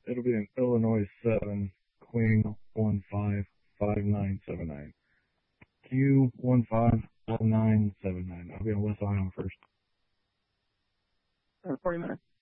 It'll be in Illinois 7, Queen 155979. Q151979. I'll be on West Island first. 40 minutes.